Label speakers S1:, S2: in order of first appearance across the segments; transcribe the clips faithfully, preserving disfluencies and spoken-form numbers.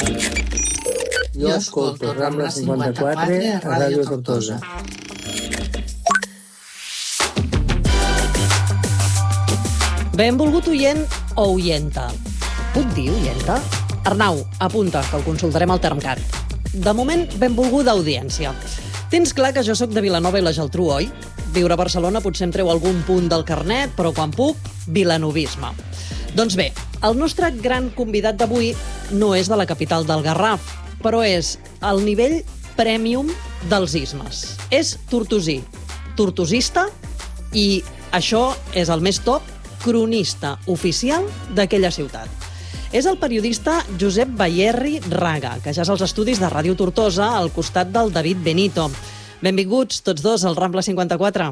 S1: Jo escolto Rambla cinquanta-quatre a Ràdio Tortosa.
S2: Benvolgut oient o oienta. Puc dir oienta? Arnau, apunta, que el consultarem al Termcat. De moment, benvolguda audiència. Tens clar que jo sóc de Vilanova i la Geltrú, oi? Viure a Barcelona potser em treu algun punt del carnet, però quan puc, vilanovisme. Doncs bé, el nostre gran convidat d'avui no és de la capital del Garraf, però és el nivell premium dels ismes. És tortosí, tortosista i, això és el més top, cronista oficial d'aquella ciutat. És el periodista Josep Bayerri Raga, que ja és als estudis de Ràdio Tortosa al costat del David Benito. Benvinguts tots dos al Rambla cinquanta-quatre.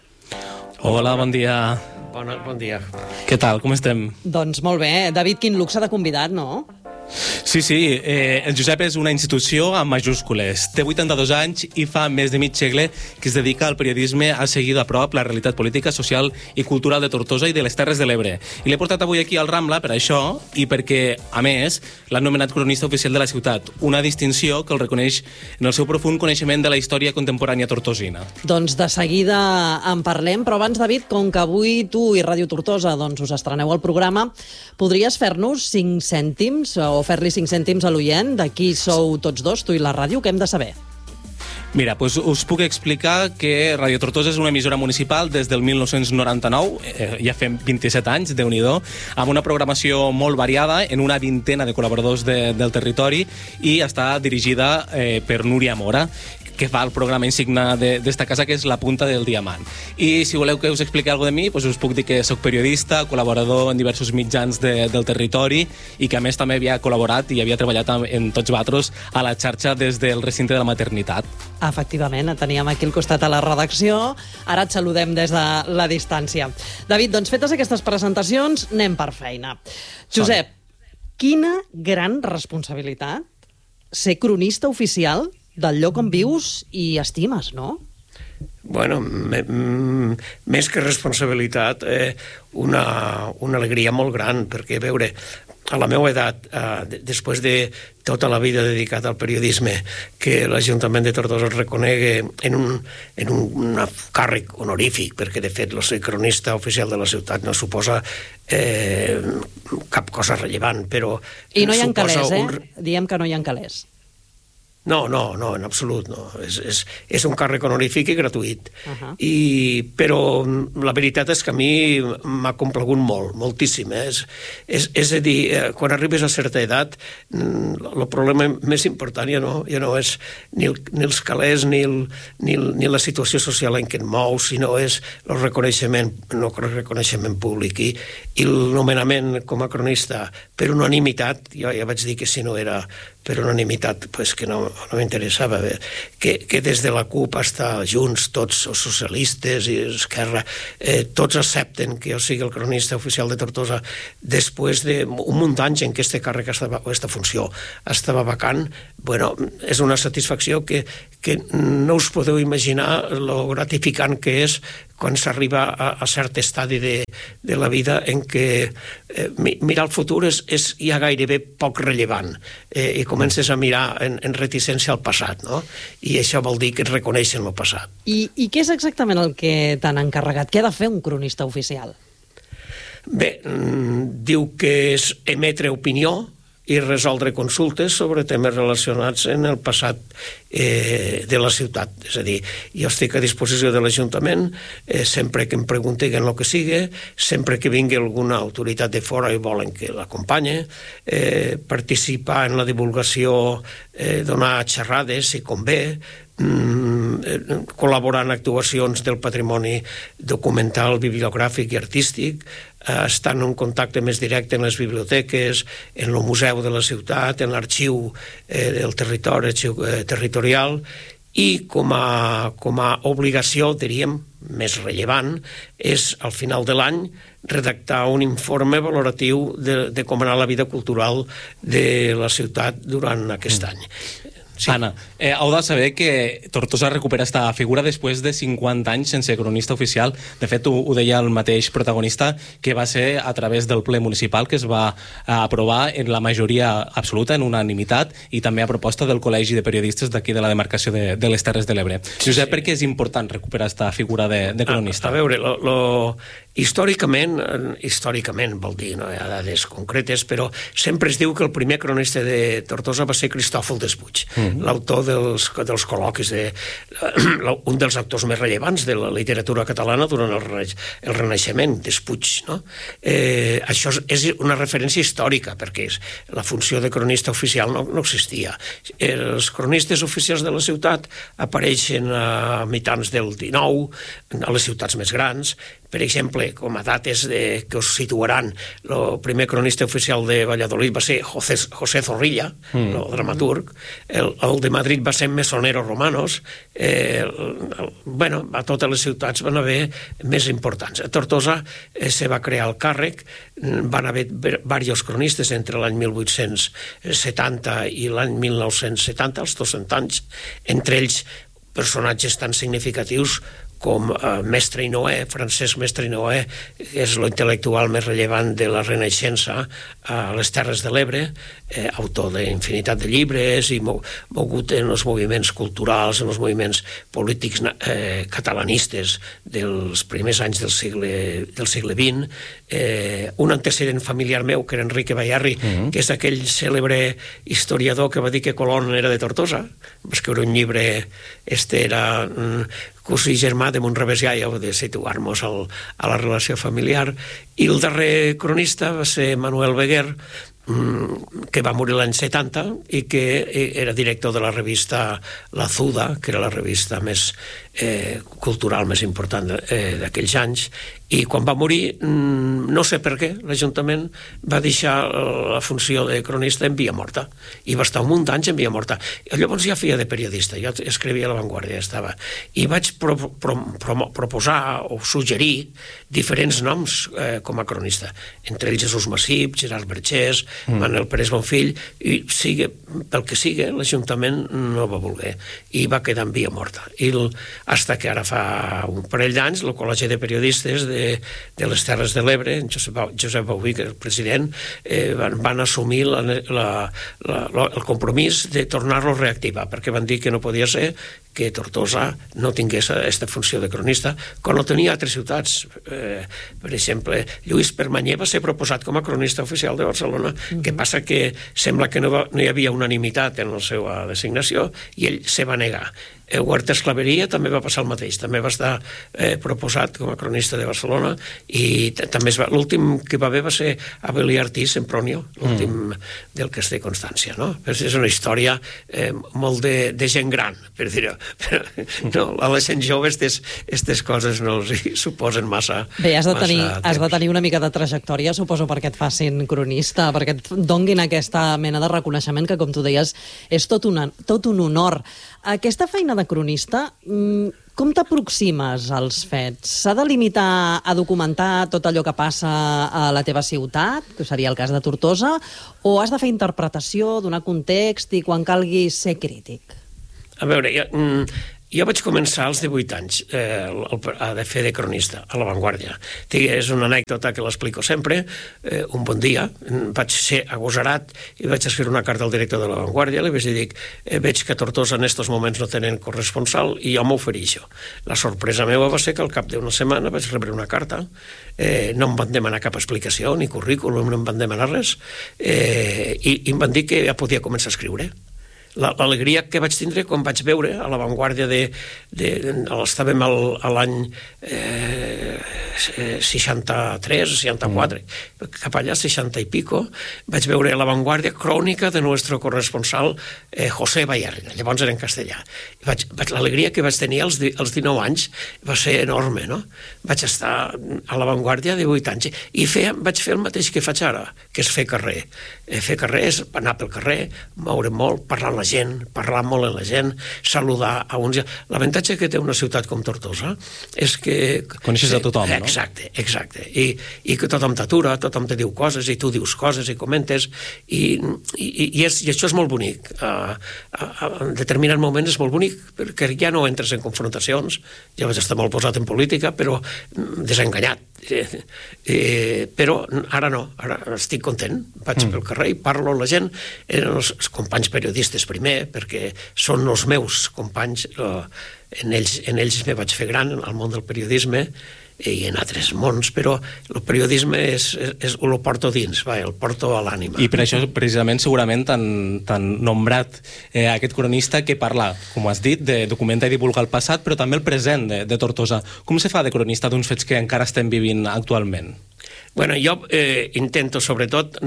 S3: Hola, bon dia.
S4: Bona, bon dia.
S3: Què tal, com estem?
S2: Doncs molt bé. David, quin luxe de convidat, no?
S3: Sí, sí, eh, el Josep és una institució amb majúscules. Té vuitanta-dos anys i fa més de mig segle que es dedica al periodisme a seguir de prop la realitat política, social i cultural de Tortosa i de les Terres de l'Ebre. I l'he portat avui aquí al Rambla per això i perquè, a més, l'han nomenat cronista oficial de la ciutat, una distinció que el reconeix en el seu profund coneixement de la història contemporània tortosina.
S2: Doncs de seguida en parlem, però abans, David, com que avui tu i Ràdio Tortosa doncs, us estreneu al programa, podries fer-nos cinc cèntims o fer-li cinc cèntims a l'oient de qui sou tots dos, tu i la ràdio, què hem de saber?
S3: Mira, doncs us puc explicar que Ràdio Tortosa és una emissora municipal des del mil nou-cents noranta-nou, eh, ja fem vint-i-set anys, Déu-n'hi-do, amb una programació molt variada, en una vintena de col·laboradors de, del territori, i està dirigida eh, per Núria Mora, que fa el programa insigne d'esta casa, que és La Punta del Diamant. I si voleu que us expliqui alguna de mi, doncs us puc dir que soc periodista, col·laborador en diversos mitjans de, del territori i que a més també havia col·laborat i havia treballat en Tots Vatros a la xarxa des del recinte de la maternitat.
S2: Efectivament, et teníem aquí al costat a la redacció, ara et saludem des de la distància. David, doncs fetes aquestes presentacions, anem per feina. Josep, quina gran responsabilitat ser cronista oficial del lloc on vius i estimes, no?
S4: Bueno, me, m, més que responsabilitat, eh, una, una alegria molt gran, perquè, veure, a la meva edat, eh, després de tota la vida dedicada al periodisme, que l'Ajuntament de Tortosa es reconegui en un, en un càrrec honorífic, perquè de fet el ser cronista oficial de la ciutat no suposa eh, cap cosa rellevant, però...
S2: I no hi ha calés, eh?
S4: Un...
S2: Diem que no hi ha calés.
S4: No, no, no, en absolut no. És, és, és un càrrec honorífic i gratuït. Uh-huh. I, però la veritat és que a mi m'ha complagut molt, moltíssim. Eh? És, és, és a dir, quan arribes a certa edat, el problema més important ja no, ja no és ni, el, ni els calés ni, el, ni, el, ni la situació social en què et mous, sinó és el reconeixement, no, el reconeixement públic. I, i el nomenament com a cronista per unanimitat, jo ja vaig dir que si no era per unanimitat, pues que no, no m'interessava. Que, que des de la CUP hasta Junts, tots els socialistes i Esquerra, eh, tots accepten que jo sigui el cronista oficial de Tortosa després d'un munt d'anys en què este càrrec estava, o aquesta funció estava vacant. Bueno, és una satisfacció que, que no us podeu imaginar lo gratificant que és quan s'arriba a, a cert estadi de, de la vida en què eh, mirar el futur és, és ja gairebé poc rellevant eh, i comences a mirar en, en reticència al passat, no? I això vol dir que et reconeixen el passat.
S2: I, i què és exactament el que t'han encarregat? Què ha de fer un cronista oficial?
S4: Bé, diu que és emetre opinió i resoldre consultes sobre temes relacionats en el passat eh, de la ciutat. És a dir, jo estic a disposició de l'Ajuntament eh, sempre que em preguntin el que sigui, sempre que vingui alguna autoritat de fora i volen que l'acompanye, eh, participar en la divulgació, eh, donar xerrades si convé, mm, col·laborar en actuacions del patrimoni documental, bibliogràfic i artístic, estan en contacte més directe en les biblioteques, en el museu de la ciutat, en l'arxiu eh, del territori, arxiu eh, territorial, i com a, com a obligació, diríem, més rellevant, és al final de l'any redactar un informe valoratiu de, de com anar la vida cultural de la ciutat durant aquest any.
S3: Sí. Anna, eh, heu de saber que Tortosa recupera esta figura després de cinquanta anys sense cronista oficial. De fet, ho, ho deia el mateix protagonista, que va ser a través del ple municipal que es va eh, aprovar en la majoria absoluta, en unanimitat, i també a proposta del Col·legi de Periodistes d'aquí de la demarcació de, de les Terres de l'Ebre. Sí, Josep, sí. Per què és important recuperar esta figura de, de cronista?
S4: A, a veure, lo, lo, històricament, històricament vol dir, no hi ha dades concretes, però sempre es diu que el primer cronista de Tortosa va ser Cristòfol Despuig, mm-hmm. l'autor dels, dels col·loquis, de, un dels actors més rellevants de la literatura catalana durant el, el Renaixement, Despuig. No? Eh, això és una referència històrica, perquè és, la funció de cronista oficial no, no existia. Els cronistes oficials de la ciutat apareixen a mitjans del dinou, a les ciutats més grans. Per exemple, com a dates de, que us situaran, el primer cronista oficial de Valladolid va ser José, José Zorrilla, mm. el dramaturg, el, el de Madrid va ser Mesonero Romanos, eh, el, el, bueno, a totes les ciutats van haver més importants. A Tortosa eh, se va crear el càrrec, van haver diversos cronistes entre l'any mil vuit-cents setanta i l'any mil nou-cents setanta, els dos-cents anys, entre ells personatges tan significatius com eh, Mestre i Noé, Francesc Mestre i Noé, que és l'intel·lectual més rellevant de la Renaixença a les Terres de l'Ebre, eh, autor d'infinitat de llibres i mogut en els moviments culturals, en els moviments polítics eh, catalanistes dels primers anys del segle, del segle vint. Eh, un antecedent familiar meu, que era Enrique Bayarri, uh-huh. que és aquell cèlebre historiador que va dir que Colón era de Tortosa, va escriure un llibre, este era... Mm, cosí germà de Monrevés i Gaia, de situar-nos al, a la relació familiar. I el darrer cronista va ser Manuel Beguer, que va morir l'any setanta i que era director de la revista La Zuda, que era la revista més eh, cultural més important eh, d'aquells anys, i quan va morir, no sé per què, l'Ajuntament va deixar la funció de cronista en via morta, i va estar un munt d'anys en via morta. I llavors ja feia de periodista, jo escrivia a La Vanguardia, estava, i vaig pro, pro, pro, proposar o suggerir diferents noms eh, com a cronista, entre ells Jesús Massip, Gerard Bergés, mm. Manuel Pérez Bonfill, i sigue, pel que sigui, l'Ajuntament no va voler, i va quedar en via morta. I el, hasta que ara fa un parell d'anys, el Col·legi de Periodistes de De, de les Terres de l'Ebre, Josep, Josep Bauví, que és el president, eh, van, van assumir la, la, la, la, el compromís de tornar-lo a reactivar, perquè van dir que no podia ser que Tortosa no tingués aquesta funció de cronista, quan no tenia altres ciutats. Eh, per exemple, Lluís Permanyer va ser proposat com a cronista oficial de Barcelona, mm-hmm. que passa que sembla que no, va, no hi havia unanimitat en la seva designació, i ell se va negar. Eh, Huertas Claveria també va passar el mateix, també va estar eh, proposat com a cronista de Barcelona, i també es va, l'últim que va haver va ser Abel Artí Sempronio, l'últim mm. del que es té constància, no? Però és una història eh, molt de, de gent gran, per dir-ho. Però, no, a la gent jove aquestes coses no els suposen massa.
S2: Bé, has de, tenir, has de tenir una mica de trajectòria, suposo, perquè et facin cronista, perquè et donguin aquesta mena de reconeixement que, com tu deies, és tot, una, tot un honor. Aquesta feina de cronista, com t'aproximes als fets? S'ha de limitar a documentar tot allò que passa a la teva ciutat, que seria el cas de Tortosa, o has de fer interpretació, donar context i quan calgui ser crític?
S4: A veure, jo, jo vaig començar als divuit anys eh, a fer de cronista a La Vanguardia. És una anècdota que l'explico sempre. Eh, un bon dia vaig ser agosarat i vaig escriure una carta al director de La Vanguardia, li vaig dir, eh, veig que a Tortosa en aquests moments no tenen corresponsal i jo m'ofereixo. La sorpresa meva va ser que al cap d'una setmana vaig rebre una carta, eh, no em van demanar cap explicació, ni currículum, no em van demanar res, eh, i, i em van dir que ja podia començar a escriure. L'alegria que vaig tindre quan vaig veure a La Vanguardia de... de, de estàvem al, a l'any eh, seixanta-tres, seixanta-quatre, mm. cap allà, seixanta i pico, vaig veure a La Vanguardia crònica de nostre corresponsal eh, José Bayarri, llavors era en castellà. Vaig, vaig, l'alegria que vaig tenir als, als dinou anys va ser enorme, no? Vaig estar a La Vanguardia divuit anys i feia, vaig fer el mateix que faig ara, que és fer carrer. Eh, fer carrer és anar pel carrer, moure molt, parlar amb la gent, parlar molt amb la gent, saludar a uns... L'avantatge que té una ciutat com Tortosa és que...
S3: Coneixes a tothom, no?
S4: Exacte, exacte. I, i que tothom t'atura, tothom te diu coses, i tu dius coses i comentes, i, i, i, és, i això és molt bonic. Uh, uh, en determinats moments és molt bonic, perquè ja no entres en confrontacions, ja vaig estar molt posat en política, però desenganyat. Eh, eh, però ara no, ara estic content, vaig mm. pel carrer i parlo amb la gent, eren els, els companys periodistes primer, perquè són els meus companys, eh, en, ells, en ells me vaig fer gran al món del periodisme i en altres mons, però el periodisme és, és, és, el porto dins, va, el porto a l'ànima.
S3: I per això, precisament, segurament tan, tan nombrat eh, aquest cronista que parla, com has dit, de documenta i divulga el passat, però també el present de, de Tortosa. Com se fa de cronista d'uns fets que encara estem vivint actualment?
S4: Bueno, jo eh, intento, sobretot,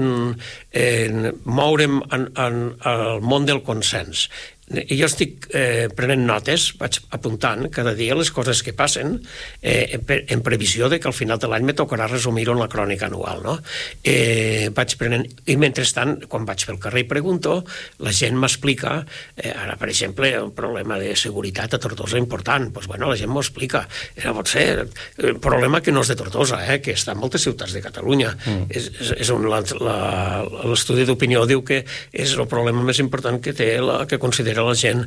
S4: eh, moure'm en, en, el món del consens. Jo estic eh, prenent notes, vaig apuntant cada dia les coses que passen eh, en previsió de que al final de l'any me tocarà resumir-ho en la crònica anual, no? Eh, vaig prenent, i mentrestant, quan vaig pel carrer i pregunto, la gent m'explica, eh, ara, per exemple, un problema de seguretat a Tortosa important, doncs, bueno, la gent m'ho explica. Eh, pot ser un problema que no és de Tortosa, eh, que està en moltes ciutats de Catalunya. Mm. És, és, és un, l'estudi d'opinió diu que és el problema més important que té, la, que considera la gent,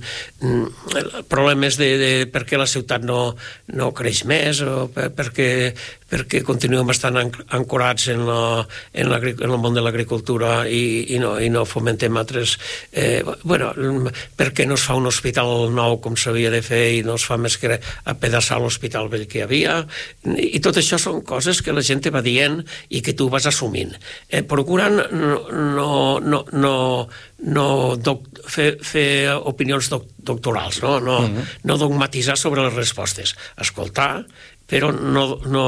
S4: problemes de, de per què la ciutat no, no creix més, o per, perquè, perquè continuem bastant ancorats en, la, en, la, en el món de l'agricultura i, i, no, i no fomentem altres... Eh, bueno, per què no es fa un hospital nou com s'havia de fer i no es fa més que apedaçar l'hospital vell que hi havia, i, i tot això són coses que la gent te va dient i que tu vas assumint. Eh, procurant no, no, no, no, no doc, fer, fer opinions doc, doctorals, no? No, uh-huh. no dogmatitzar sobre les respostes. Escoltar, però no, no,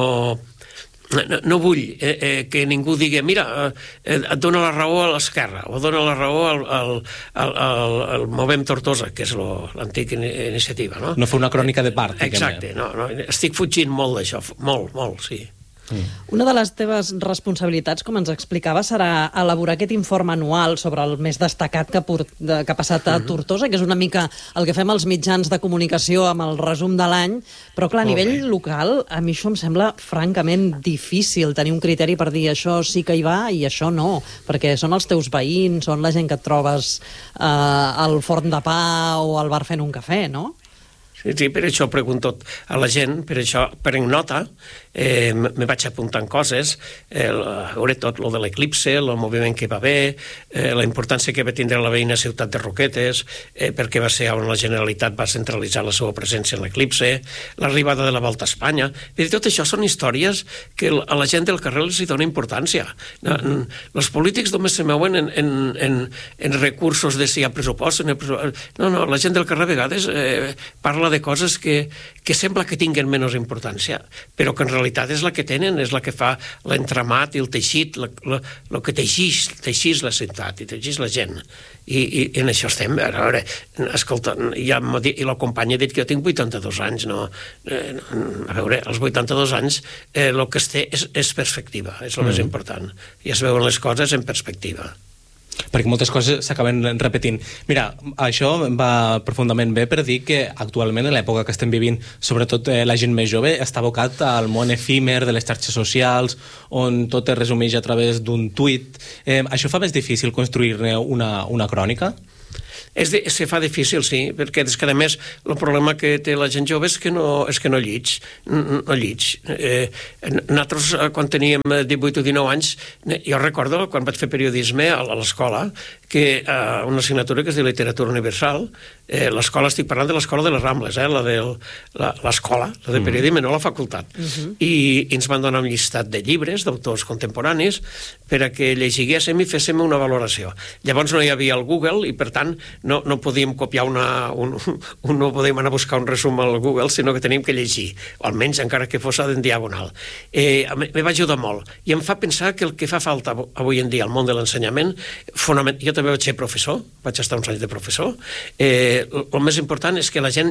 S4: no, no vull eh, eh, que ningú digui mira, eh, et dona la raó a l'esquerra o dona la raó al, al, al, al, al Movem Tortosa, que és l'antic iniciativa. No,
S3: no fer una crònica de part.
S4: Exacte, no, no, estic fugint molt d'això, molt, molt, sí.
S2: Mm. Una de les teves responsabilitats, com ens explicava, serà elaborar aquest informe anual sobre el més destacat que, port, de, que ha passat a Tortosa, que és una mica el que fem als mitjans de comunicació amb el resum de l'any, però clar, a nivell local, a mi això em sembla francament difícil tenir un criteri per dir això sí que hi va i això no, perquè són els teus veïns, són la gent que et trobes eh, al forn de pa o al bar fent un cafè, no?
S4: Sí, sí, per això pregunto a la gent, per això prenc nota, eh, me vaig apuntant coses, eh, a veure tot lo de l'eclipse, el moviment que va haver, eh, la importància que va tindre la veïna ciutat de Roquetes, eh, perquè va ser on la Generalitat va centralitzar la seva presència en l'eclipse, l'arribada de la Volta a Espanya. I tot això són històries que a la gent del carrer els hi dona importància. Mm-hmm. Els polítics només se mouen en, en, en, en recursos de si hi ha pressupost. No, no, la gent del carrer a vegades eh, parla de coses que, que sembla que tinguen menys importància, però que en realitat és la que tenen, és la que fa l'entramat i el teixit, el que teixís, teixís la ciutat i teixís la gent. I, i en això estem. A veure, escolta, ja dit, i la companya ha dit que jo tinc vuitanta-dos anys, no? Eh, a veure, als vuitanta-dos anys eh, el que es té és, és perspectiva, és el mm. més important. I es veuen les coses en perspectiva.
S3: Perquè moltes coses s'acaben repetint. Mira, això va profundament bé per dir que actualment, en l'època que estem vivint, sobretot eh, la gent més jove, està abocat al món efímer de les xarxes socials, on tot es resumeix a través d'un tuit. Eh, això fa més difícil construir-ne una, una crònica?
S4: És de, se fa difícil, sí, perquè és que a més el problema que té la gent jove és que no, és que no lliig, no, no lliig. Eh, nosaltres, quan teníem divuit o dinou anys, jo recordo quan vaig fer periodisme a l'escola, que eh, una assignatura que es diu Literatura Universal, eh, l'escola, estic parlant de l'escola de les Rambles, eh, la de l'escola, la de periodisme, no la facultat, uh-huh. I, i ens van donar un llistat de llibres d'autors contemporanis per a que llegiguéssim i féssim una valoració. Llavors no hi havia el Google i per tant no, no podíem copiar una... Un, un, no podíem anar a buscar un resum al Google, sinó que teníem que llegir, o almenys encara que fos en diagonal. Eh, me va ajudar molt i em fa pensar que el que fa falta avui en dia al món de l'ensenyament, fonament... jo també vaig ser professor, vaig estar uns anys de professor, eh, el més important és que la gent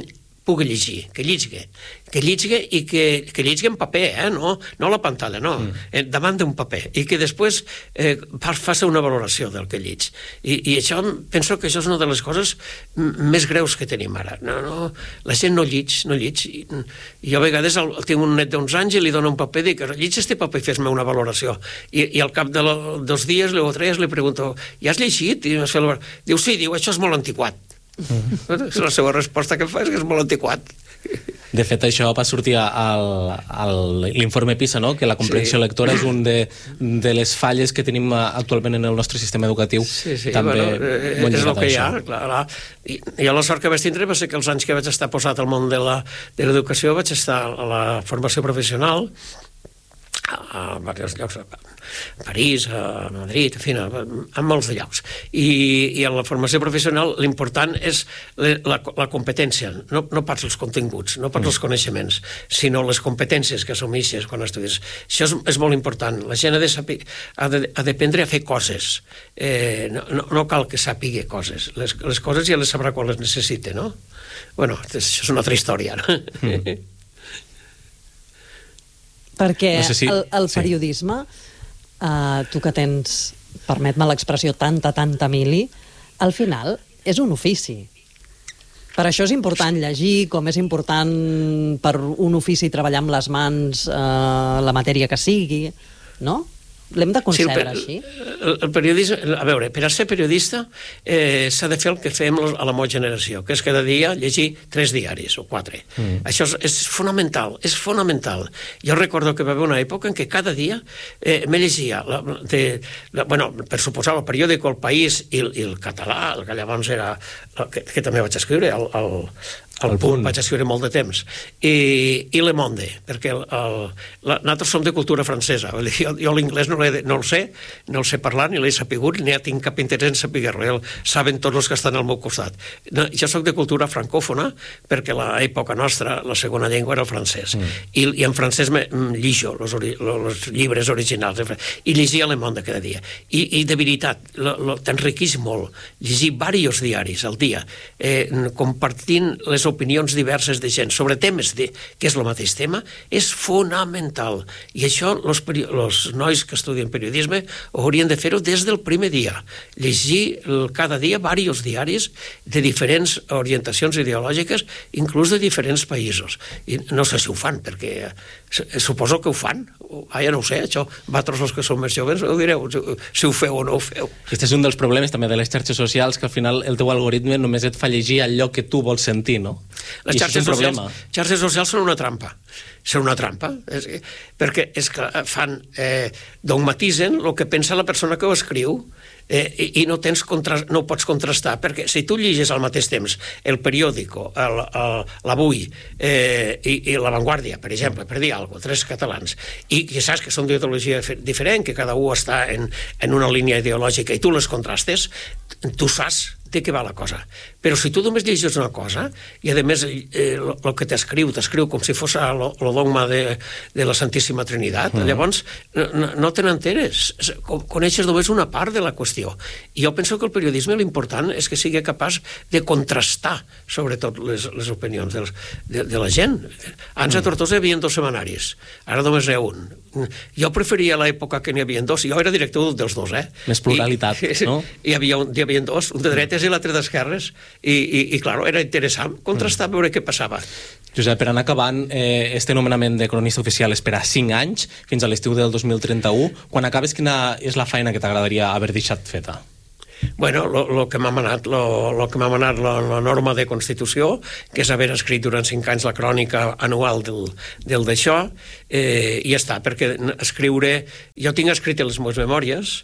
S4: pugui llegir, que llegui, que llegui i que, que llegui en paper, eh? no, no a la pantalla, no, mm. davant d'un paper, i que després eh, faci una valoració del que lleg. I, I això, penso que això és una de les coses més greus que tenim ara. No, no, la gent no lleg, no lleg. I, jo a vegades el, tinc un net d'uns anys i li dono un paper i dic, lleg este paper i fes-me una valoració. I, i al cap de lo, dos dies o tres li pregunto, ja has llegit? I la... Diu, sí, diu, això és molt antiquat. Mm. La seva resposta que fa és que és molt antiquat.
S3: De fet, això va sortir a l'informe PISA, no? Que la comprensió sí. lectora és un de, de les falles que tenim actualment en el nostre sistema educatiu.
S4: Sí, sí,
S3: també
S4: bueno, és el que hi ha. Clar, clar. I, I la sort que vaig tindre va ser que els anys que vaig estar posat al món de l'educació vaig estar a la formació professional a diversos llocs, a París, a Madrid, en fi, en molts de llocs. I, i en la formació professional l'important és la, la competència, no, no pas els continguts, no pas els coneixements, sinó les competències que assumeixes quan estudies. Això és, és molt important. La gent ha de saber, ha de, ha d'aprendre a fer coses. Eh, no, no, no cal que sàpiga coses. Les, les coses ja les sabrà quan les necessite, no? Bueno, això és una altra història, no? Mm.
S2: Perquè no sé si... el, el periodisme, sí. uh, tu que tens, permet-me l'expressió, tanta, tanta mili, al final és un ofici. Per això és important llegir, com és important per un ofici treballar amb les mans uh, la matèria que sigui, no? L'hem de concebre sí, el, així?
S4: El, el periodisme, a veure, per a ser periodista eh, s'ha de fer el que fem a la meva generació, que és cada dia llegir tres diaris o quatre. Mm. Això és, és fonamental, és fonamental. Jo recordo que va haver una època en què cada dia eh, me llegia, la, de, la, bueno, per suposar, el periòdico El País i, i el català, el que llavors era, que, que també vaig escriure, el, el, el, el punt, vaig escriure molt de temps, i, i Le Monde, perquè el, el, la, nosaltres som de cultura francesa, jo, jo l'inglès no, no el sé, no el sé parlar, ni l'he sapigut, ni tinc cap interès en saber-ho, saben tots els que estan al meu costat. No, jo soc de cultura francòfona, perquè a l'època nostra la segona llengua era el francès, mm. I, i en francès me, llijo els llibres originals, i llegia Le Monde cada dia. I, i de veritat, t'enriqueix molt, llegir diversos diaris al dia, eh, compartint les opinions diverses de gent sobre temes de, que és el mateix tema, és fonamental. I això els nois que estudien periodisme haurien de fer-ho des del primer dia. Llegir cada dia diversos diaris de diferents orientacions ideològiques, inclús de diferents països. I no sé si ho fan, perquè suposo que ho fan. Ah, ja no ho sé, això. Vosaltres, els que són més joves, ho direu, si ho feu o no ho feu.
S3: Aquest és un dels problemes també de les xarxes socials, que al final el teu algoritme només et fa llegir allò que tu vols sentir, no?
S4: Les xarxes socials, xarxes socials són una trampa. Són una trampa, és, perquè és que fan, eh, dogmatitzen el que pensa la persona que ho escriu, eh, i, i no, tens contra, no ho pots contrastar, perquè si tu llegis al mateix temps el periòdico, l'Avui eh, i, i La Vanguardia, per exemple, per dir alguna cosa, tres catalans, i que saps que són d'ideologia diferent, que cada un està en, en una línia ideològica i tu les contrastes, tu saps de què va la cosa. Però si tu només llegis una cosa, i a més el eh, que t'escriu, t'escriu com si fos el dogma de, de la Santíssima Trinitat, mm. llavors no, no te n'enteres, coneixes només una part de la qüestió. I jo penso que el periodisme l'important és que sigui capaç de contrastar sobretot les, les opinions dels, de, de la gent. Abans a Tortosa hi havia dos setmanaris, ara només hi ha un. Jo preferia l'època que n'hi havia dos, jo era director dels dos, eh?
S3: Més pluralitat,
S4: I,
S3: no?
S4: Hi havia, un, hi havia dos, un de dretes i l'altre d'esquerres, i, i, i clar, era interessant contrastar, mm. veure què passava.
S3: Josep, per anar acabant, eh, este nomenament de cronista oficial és per a cinc anys, fins a l'estiu del dos mil trenta-u. Quan acabes, quina és la feina que t'agradaria haver deixat feta?
S4: Bueno, el que m'ha manat, lo, lo que m'ha manat la, la norma de Constitució, que és haver escrit durant cinc anys la crònica anual del, del d'això, eh, i ja està, perquè escriure... Jo tinc escrit les meves memòries,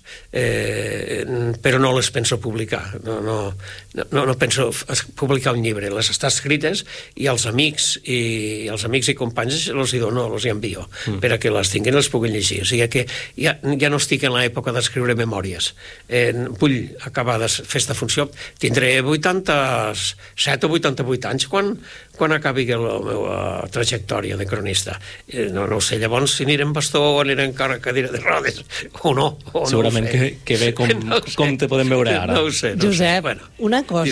S4: eh, però no les penso publicar. No, no, no, no penso publicar un llibre. Les està escrites i els amics i els amics i companys els hi dono, els hi envio, mm. per a que les tinguin i les puguin llegir. O sigui que ja, ja no estic en l'època d'escriure memòries. Eh, vull acabar de fer esta funció, tindré vuitanta-set o vuitanta-vuit anys quan, quan acabi la meva trajectòria de cronista. No, no ho sé, llavors si anirem bastó o anirem cadira de rodes, o no. O
S3: segurament
S4: no
S3: que, que bé com, no com te podem veure ara.
S4: No ho sé. No
S2: Josep,
S4: sé. Bueno,
S2: una cosa,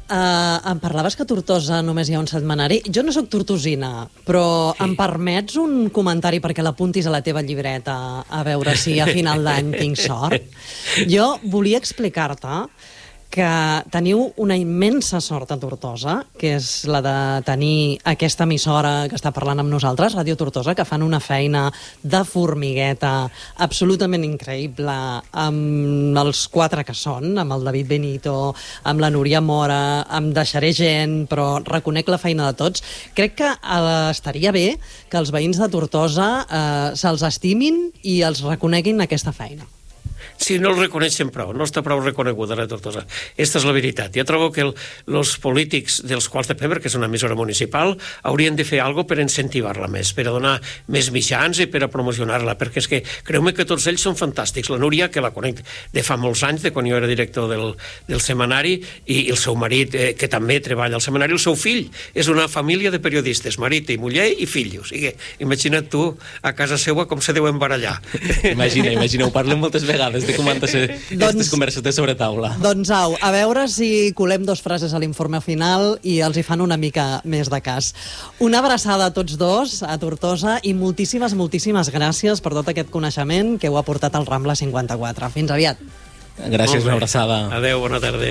S2: Uh, em parlaves que a Tortosa només hi ha un setmanari. Jo no sóc tortosina, però sí. Em permets un comentari perquè l'apuntis a la teva llibreta a veure si a final d'any tinc sort? Jo volia explicar-te que teniu una immensa sort a Tortosa, que és la de tenir aquesta emissora que està parlant amb nosaltres, Ràdio Tortosa, que fan una feina de formigueta absolutament increïble amb els quatre que són, amb el David Benito, amb la Núria Mora, amb Deixaré gent, però reconec la feina de tots. Crec que eh, estaria bé que els veïns de Tortosa eh, se'ls estimin i els reconeguin aquesta feina.
S4: Sí, no el reconeixen prou, no està prou reconeguda la Tortosa. Esta és la veritat. Jo trobo que els polítics dels quals depèn, perquè és una emissora municipal, haurien de fer alguna cosa per incentivar-la més, per a donar més mitjans i per a promocionar-la, perquè és que creu-me que tots ells són fantàstics. La Núria, que la conec de fa molts anys, de quan jo era director del, del setmanari, i el seu marit, eh, que també treballa al setmanari, el seu fill, és una família de periodistes, marit i muller i fill. O sigui, imagina't tu a casa seva com se deuen barallar.
S3: Imagina, imagina, ho parlem moltes vegades de com han de ser aquestes doncs, converses de sobretaula.
S2: Doncs au, a veure si colem dos frases a l'informe final i els hi fan una mica més de cas. Una abraçada a tots dos, a Tortosa, i moltíssimes, moltíssimes gràcies per tot aquest coneixement que heu aportat al Rambla cinquanta-quatre. Fins aviat.
S3: Gràcies, una abraçada.
S4: Adéu, bona tarda.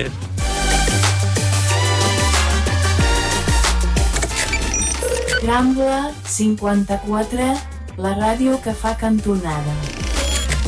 S5: Rambla cinquanta-quatre, la ràdio que fa cantonada.